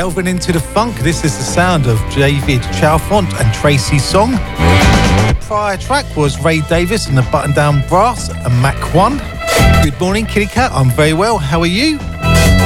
Delving into the funk, this is the sound of David Chalfont and Tracy Song. The prior track was Ray Davis and the Button Down Brass and Mac 1. Good morning, Kitty Cat. I'm very well. How are you?